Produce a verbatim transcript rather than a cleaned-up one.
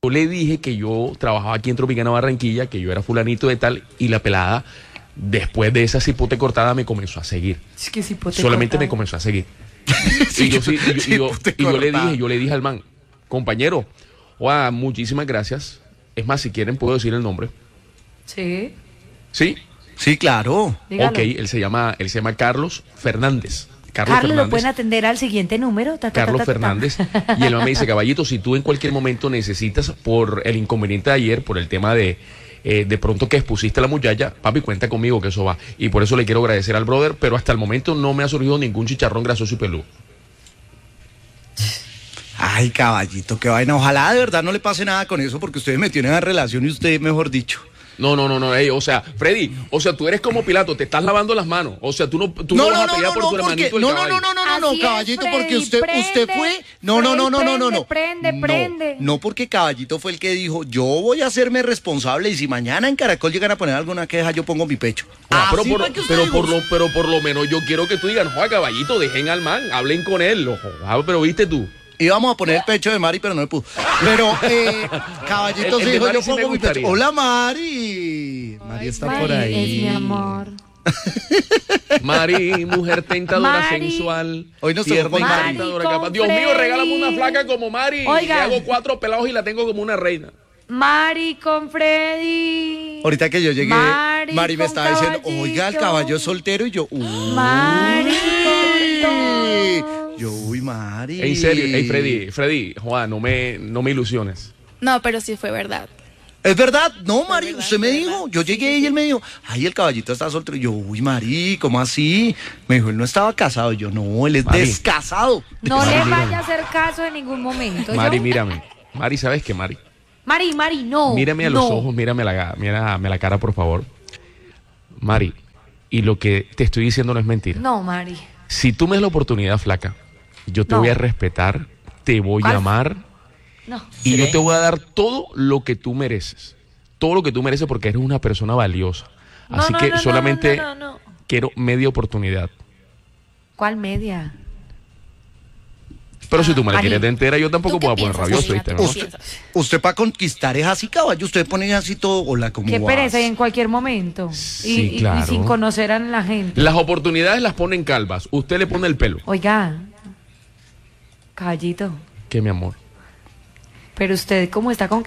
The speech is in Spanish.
Yo le dije que yo trabajaba aquí en Tropicana Barranquilla, que yo era fulanito de tal, y la pelada, después de esa cipote cortada, me comenzó a seguir. Es que cipote Solamente cortada. me comenzó a seguir. y yo, sí, y, y yo, y yo le dije, yo le dije al man, compañero, oa, muchísimas gracias. Es más, si quieren puedo decir el nombre. Sí. ¿Sí? Sí, claro. Dígalo. Ok, él se llama, él se llama Carlos Fernández. Carlos, Carlos, Fernández. ¿lo pueden atender al siguiente número? Ta, ta, ta, Carlos ta, ta, ta. Fernández. Y él me dice, caballito, si tú en cualquier momento necesitas, por el inconveniente de ayer, por el tema de eh, de pronto que expusiste a la muchacha, papi, cuenta conmigo que eso va. Y por eso le quiero agradecer al brother, pero hasta el momento no me ha surgido ningún chicharrón grasoso y peludo. Ay, caballito, qué vaina. Ojalá de verdad no le pase nada con eso, porque usted me metió en la relación y usted, mejor dicho. No, no, no, no, ey, o sea, Freddy, o sea, tú eres como Pilato, te estás lavando las manos. O sea, tú no, tú no, No, vas no, a no, pelear no, por no, tu porque, hermanito el no, no, caballo. no, no, no, no, no, Así es, caballito, Freddy, porque usted, usted prende, fue, no, no, no, no, no, no, no, prende, prende, no, prende. no, porque caballito fue el que dijo, yo voy a hacerme responsable y si mañana en Caracol llegan a poner alguna queja, yo pongo mi pecho. Ah, pero, Así por, fue que usted pero, dijo. por lo, pero por lo menos yo quiero que tú digas, joder, caballito, dejen al man, hablen con él, ojo, ah, pero viste tú. Íbamos a poner el pecho de Mari, pero no le pudo. Pero, eh, caballito, El- el sí de dijo, Mari yo sí me pongo mi pecho. gustaría. Hola, Mari. Mari está Mari por ahí. es mi amor. Mari, mujer tentadora, Mari. sensual. Hoy nos tierna tocó y con Mari. encantadora, Con capaz. Dios mío, Freddy. regálame una flaca como Mari. Oigan. Le hago cuatro pelados y la tengo como una reina. Mari con Freddy. Ahorita que yo llegué, Mari Mari, me con estaba diciendo, caballito. oiga, el caballo es soltero y yo, uy. Mari con todos. Yo, uy, Mari. En serio, hey, Freddy, Freddy, Juan, no me, no me ilusiones. No, pero sí fue verdad. ¿Es verdad? No, Mari, verdad, usted me fue dijo, verdad. yo llegué y él me dijo, ay, el caballito está soltero. Y yo, uy, Mari, ¿cómo así? Me dijo, él no estaba casado. Y yo, no, él es Mari. descasado. No Mari, le mírame. vaya a hacer caso en ningún momento. Mari, ¿yo? mírame. Mari, ¿sabes qué, Mari? Mari, Mari, no. Mírame a no. los ojos, mírame a la, mírame a la cara, por favor. Mari, y lo que te estoy diciendo no es mentira. No, Mari. Si tú me das la oportunidad, flaca, yo te No. voy a respetar, te voy a ¿Cuál? amar No. y yo te voy a dar todo lo que tú mereces. Todo lo que tú mereces porque eres una persona valiosa. No, Así no, que no, no, solamente no, no, no, no. quiero media oportunidad. ¿Cuál media? Pero si tú me la Mari. quieres de entera, yo tampoco ¿Tú qué puedo poner piensas, rabioso, amiga? ¿viste? ¿Tú ¿no? qué Usted, piensas? usted para conquistar es así, caballo. Usted pone así todo, hola, ¿cómo Qué vas? pereza y en cualquier momento. Y- Sí, y, y claro. sin conocer a la gente. Las oportunidades las ponen calvas. Usted le pone el pelo. Oiga, caballito, Que mi amor. pero usted como está con